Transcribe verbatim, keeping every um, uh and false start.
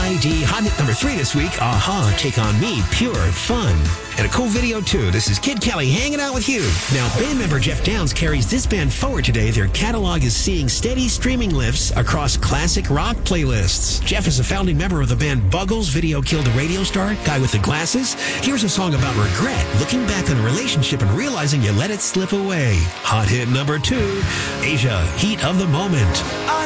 I D. Hot hit number three this week, Aha, Take On Me, Pure Fun. And a cool video, too. This is Kid Kelly hanging out with you. Now, band member Jeff Downs carries this band forward today. Their catalog is seeing steady streaming lifts across classic rock playlists. Jeff is a founding member of the band Buggles, Video Killed a Radio Star, Guy with the Glasses. Here's a song about regret, looking back on a relationship and realizing you let it slip away. Hot hit number two, Asia, Heat of the Moment. I